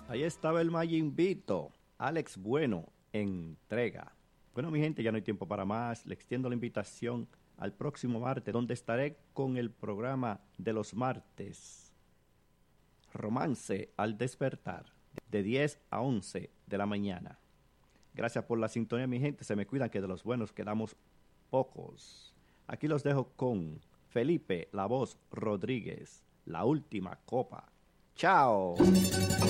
Ahí estaba el Mayinvito, Alex Bueno, entrega. Bueno, mi gente, ya no hay tiempo para más. Le extiendo la invitación al próximo martes, donde estaré con el programa de los martes. Romance al despertar, de 10 a 11 de la mañana. Gracias por la sintonía, mi gente. Se me cuidan, que de los buenos quedamos pocos. Aquí los dejo con Felipe La Voz Rodríguez, La Última Copa. ¡Chao!